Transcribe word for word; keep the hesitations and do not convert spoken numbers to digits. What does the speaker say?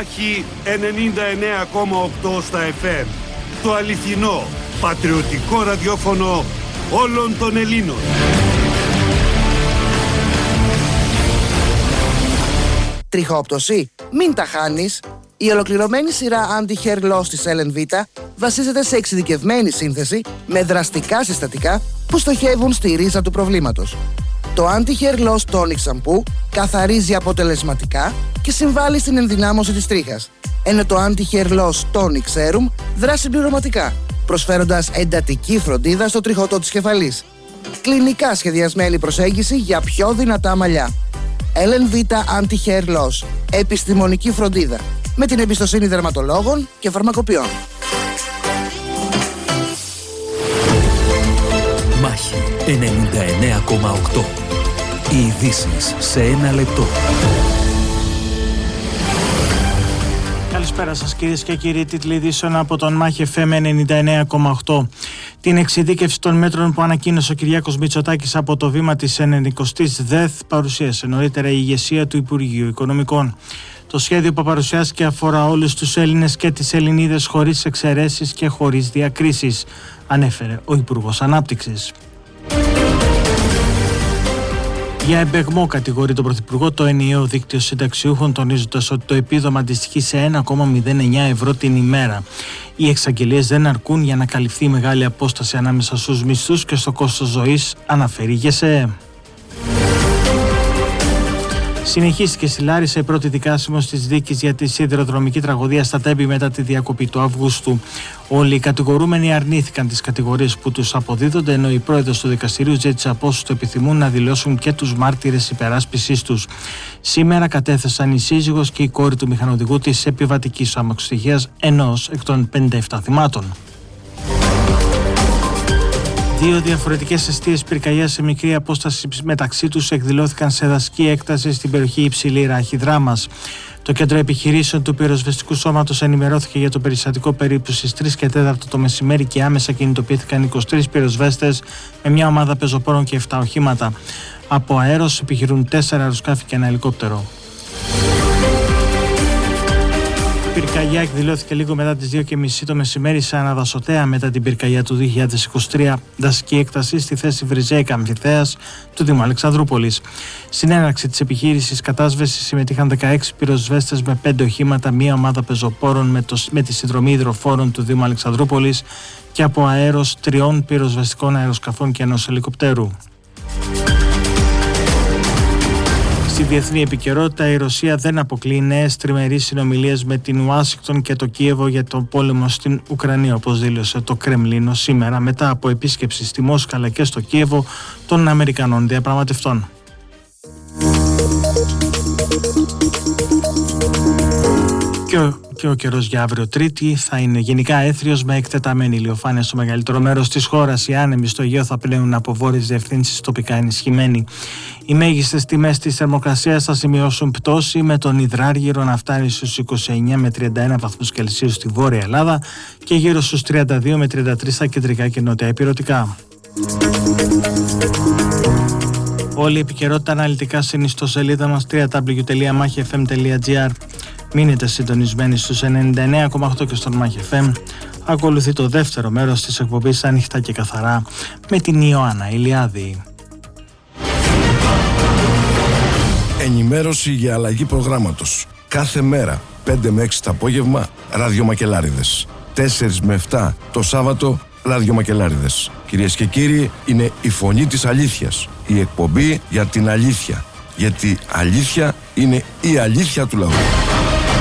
Μάχη ενενήντα εννέα κόμμα οκτώ στα εφ εμ. Το αληθινό, πατριωτικό ραδιόφωνο όλων των Ελλήνων. Τριχόπτωση? Μην τα χάνεις. Η ολοκληρωμένη σειρά Anti-Hair Loss της Ellen Vita βασίζεται σε εξειδικευμένη σύνθεση με δραστικά συστατικά που στοχεύουν στη ρίζα του προβλήματος. Το Anti-Hair Loss Tonic Shampoo καθαρίζει αποτελεσματικά και συμβάλλει στην ενδυνάμωση της τρίχας, ενώ το Anti-Hair Loss Tonic Serum δρά συμπληρωματικά, προσφέροντας εντατική φροντίδα στο τριχωτό της κεφαλής. Κλινικά σχεδιασμένη προσέγγιση για πιο δυνατά μαλλιά. Ellen Vita Anti-Hair Loss. Επιστημονική φροντίδα με την εμπιστοσύνη δερματολόγων και φαρμακοποιών. Μάχη ενενήντα εννέα κόμμα οκτώ. Οι ειδήσεις σε ένα λεπτό. Καλησπέρα σας κυρίες και κύριοι. Τίτλοι ειδήσεων από τον Μάχη εφ εμ ενενήντα εννέα κόμμα οκτώ. Την εξειδίκευση των μέτρων που ανακοίνωσε ο Κυριάκος Μητσοτάκης από το βήμα της ενενηκοστής ΔΕΘ παρουσίασε νωρίτερα η ηγεσία του Υπουργείου Οικονομικών. Το σχέδιο που παρουσιάστηκε αφορά όλους τους Έλληνες και τις Ελληνίδες χωρίς εξαιρέσεις και χωρίς διακρίσεις, ανέφερε ο Υπουργός Ανάπτυξης. Για εμπεγμό κατηγορεί τον Πρωθυπουργό το ενιαίο δίκτυο συνταξιούχων, τονίζοντας ότι το επίδομα αντιστοιχεί σε ένα κόμμα μηδέν εννέα ευρώ την ημέρα. Οι εξαγγελίες δεν αρκούν για να καλυφθεί η μεγάλη απόσταση ανάμεσα στους μισθούς και στο κόστος ζωής, αναφέρει η ΓΕΣΕΕ. Συνεχίστηκε στη Λάρισα η πρώτη δικάσιμος της δίκης για τη σιδηροδρομική τραγωδία στα Τέμπη μετά τη διακοπή του Αυγούστου. Όλοι οι κατηγορούμενοι αρνήθηκαν τις κατηγορίες που τους αποδίδονται, ενώ η πρόεδρος του δικαστηρίου ζήτησε από όσους το επιθυμούν να δηλώσουν και τους μάρτυρες υπεράσπισής τους. Σήμερα κατέθεσαν η σύζυγος και η κόρη του μηχανοδηγού της επιβατικής αμαξοστοιχείας, ενός εκ των πενήντα επτά θυμάτων. Δύο διαφορετικές εστίες πυρκαγιάς σε μικρή απόσταση μεταξύ τους εκδηλώθηκαν σε δασική έκταση στην περιοχή Υψηλή Ράχη Δράμας. Το κέντρο επιχειρήσεων του πυροσβεστικού σώματος ενημερώθηκε για το περιστατικό περίπου στις τρεις και τέσσερα το μεσημέρι και άμεσα κινητοποιήθηκαν είκοσι τρεις πυροσβέστες με μια ομάδα πεζοπόρων και επτά οχήματα. Από αέρος επιχειρούν τέσσερα αεροσκάφη και ένα ελικόπτερο. Η πυρκαγιά εκδηλώθηκε λίγο μετά τις δύο και μισή το μεσημέρι σε αναδασωτέα μετά την πυρκαγιά του δύο χιλιάδες είκοσι τρία, δασική έκταση στη θέση Βριζέικα Αμφιθέας του Δήμου Αλεξανδρούπολης. Στην έναρξη της επιχείρησης κατάσβεσης συμμετείχαν δεκαέξι πυροσβέστες με πέντε οχήματα, μία ομάδα πεζοπόρων με, το, με τη συνδρομή υδροφόρων του Δήμου Αλεξανδρούπολης και από αέρος τριών πυροσβεστικών αεροσκαφών και ενός ελικοπτέρου. Στη διεθνή επικαιρότητα, η Ρωσία δεν αποκλείει νέες τριμερείς συνομιλίες με την Ουάσιγκτον και το Κίεβο για τον πόλεμο στην Ουκρανία, όπως δήλωσε το Κρεμλίνο σήμερα μετά από επίσκεψη στη Μόσχα αλλά και στο Κίεβο των Αμερικανών διαπραγματευτών. Και ο, και ο καιρός για αύριο Τρίτη θα είναι γενικά έθριος με εκτεταμένη ηλιοφάνεια στο μεγαλύτερο μέρος της χώρας. Οι άνεμοι στο Αιγαίο θα πλέουν από βόρειες διευθύνσεις τοπικά ενισχυμένοι. Οι μέγιστες τιμές της θερμοκρασίας θα σημειώσουν πτώση, με τον υδράργυρο να φτάνει στους είκοσι εννέα με τριάντα ένα βαθμούς Κελσίου στη Βόρεια Ελλάδα και γύρω στους τριάντα δύο με τριάντα τρία στα κεντρικά και νότια ηπειρωτικά. Όλη η επικαιρότητα αναλυτικά στην ιστοσελίδα μας double-u double-u double-u τελεία μάχη εφ εμ τελεία τζι άρ. Μείνετε συντονισμένοι στους ενενήντα εννέα κόμμα οκτώ και στον Μάχη εφ εμ. Ακολουθεί το δεύτερο μέρος της εκπομπής Ανοιχτά και Καθαρά με την Ιωάννα Ηλιάδη. Ενημέρωση για αλλαγή προγράμματος. Κάθε μέρα πέντε με έξι το απόγευμα ραδιομακελάριδες. τέσσερα με επτά το Σάββατο ραδιομακελάριδες. Κυρίες και κύριοι, είναι η φωνή της αλήθειας. Η εκπομπή για την αλήθεια. Γιατί αλήθεια είναι η αλήθεια του λαού.